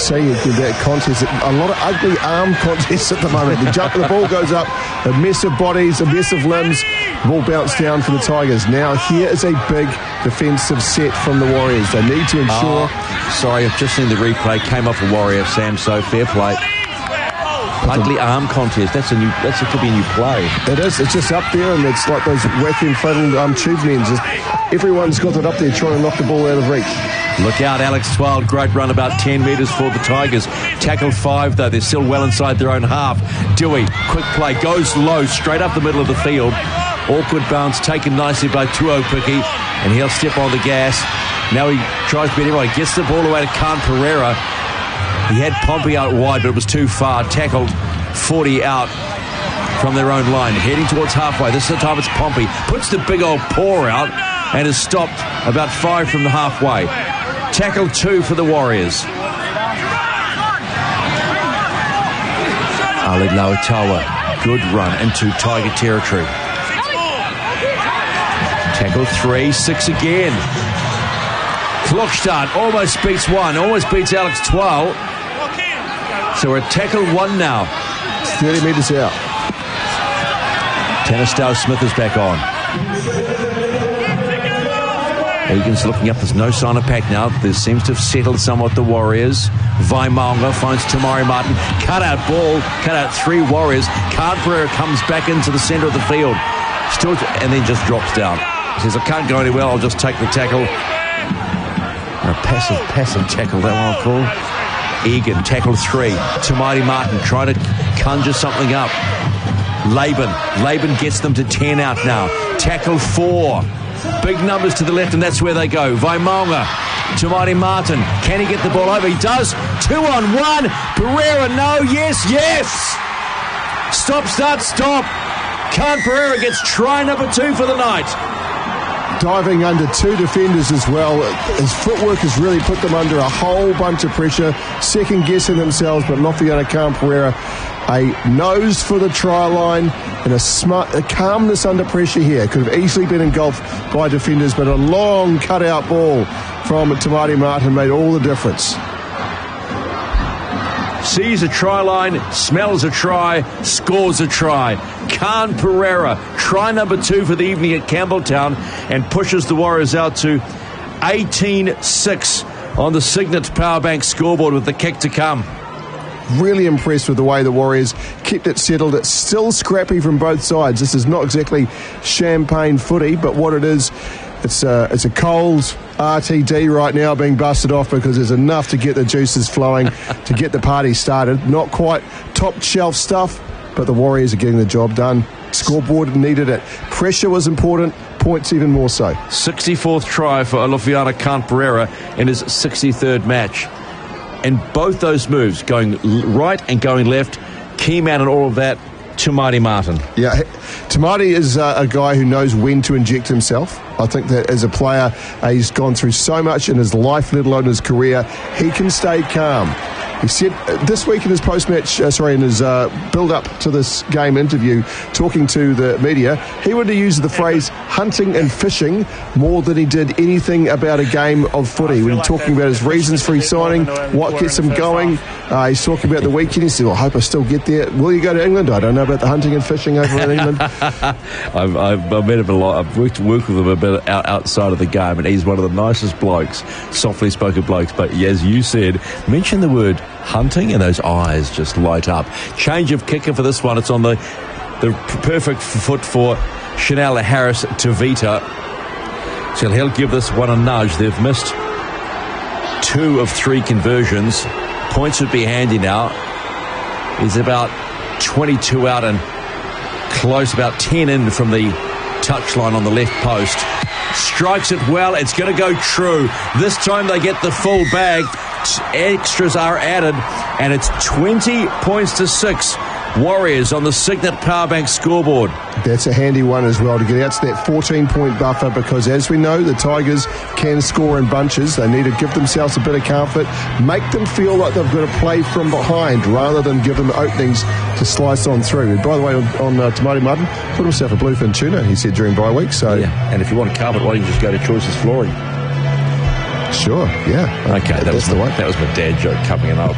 see that contest, a lot of ugly arm contests at the moment. The ball goes up, a mess of bodies, a mess of limbs, the ball bounced down for the Tigers. Now here is a big defensive set from the Warriors. They need to ensure... Sorry, I've just seen the replay. Came off a Warrior, Sam, so fair play. Ugly arm contest. That could be a new play. It is. It's just up there, and it's like those wacky inflatable tube men. Everyone's got it up there trying to knock the ball out of reach. Look out, Alex Twal. Great run, about 10 metres for the Tigers. Tackled 5, though. They're still well inside their own half. Dewey, quick play, goes low, straight up the middle of the field. Awkward bounce, taken nicely by Tuoupiki, and he'll step on the gas. Now he tries to beat everyone. Gets the ball away to Khan Pereira. He had Pompey out wide, but it was too far. Tackled 40 out from their own line. Heading towards halfway. This is the time it's Pompey. Puts the big old paw out and is stopped about 5 from the halfway. Tackle 2 for the Warriors. Ali Lauatawa. Good run into Tiger territory. Tackle 3, 6 again. Klokstad almost beats 1. Almost beats Alex Twal. So we're at tackle 1 now. It's 30 metres out. Tanastow Smith is back on. Egan's looking up. There's no sign of pack now. There seems to have settled somewhat the Warriors. Vaimaunga finds Tamari Martin. Cut out ball. Cut out 3 Warriors. Khan Pereira comes back into the centre of the field. Still, and then just drops down. He says, I can't go anywhere. I'll just take the tackle. A passive tackle, that one I'll call. Egan, tackle 3. Tamari Martin trying to conjure something up. Laban gets them to 10 out now. Tackle 4. Big numbers to the left, and that's where they go. Vaimaunga, Tamari Martin. Can he get the ball over? He does. 2 on 1. Pereira, no. Yes. Stop, start, stop. Khan Pereira gets try number 2 for the night. Diving under 2 defenders as well. His footwork has really put them under a whole bunch of pressure, second guessing themselves, but Lofiana Khan Pereira, a nose for the try line and a calmness under pressure here. Could have easily been engulfed by defenders, but a long cut-out ball from Tamari Martin made all the difference. Sees a try line, smells a try, scores a try. Khan Pereira, try number 2 for the evening at Campbelltown, and pushes the Warriors out to 18-6 on the Signet Powerbank scoreboard with the kick to come. Really impressed with the way the Warriors kept it settled. It's still scrappy from both sides. This is not exactly champagne footy, but what it is, it's a cold RTD right now being busted off because there's enough to get the juices flowing, to get the party started. Not quite top shelf stuff, but the Warriors are getting the job done. Scoreboard needed it. Pressure was important, points even more so. 64th try for Alofiana Khan Pereira in his 63rd match. And both those moves, going right and going left, key man and all of that, Tamari Martin. Yeah, Tamari is a guy who knows when to inject himself. I think that as a player, he's gone through so much in his life, let alone his career. He can stay calm. He said this week in his post-match, in his build-up to this game interview, talking to the media, he would have used the phrase hunting and fishing more than he did anything about a game of footy. When talking about his reasons for his signing, what gets him going, he's talking about the weekend. He said, well, I hope I still get there. Will you go to England? I don't know about the hunting and fishing over in England. I've met him a lot. I've worked with him a bit outside of the game, and he's one of the nicest blokes, softly spoken blokes. But as you said, mention the word hunting and those eyes just light up. Change of kicker for this one. It's on the perfect foot for Chanel Harris Tavita. So he'll give this one a nudge. They've missed 2 of 3 conversions. Points would be handy now. He's about 22 out and close, about 10 in from the touchline on the left post. Strikes it well. It's going to go true. This time they get the full bag. Extras are added, and it's 20 points to 6. Warriors on the Signet Powerbank scoreboard. That's a handy one as well to get out to that 14-point buffer, because as we know, the Tigers can score in bunches. They need to give themselves a bit of comfort, make them feel like they've got to play from behind rather than give them openings to slice on through. And by the way, on Tamari Martin, put himself a bluefin tuna, he said, during bye week. So yeah. And if you want carpet, why don't you just go to Choices Flooring? Sure, yeah. Okay, that was the one. That was my dad joke coming in.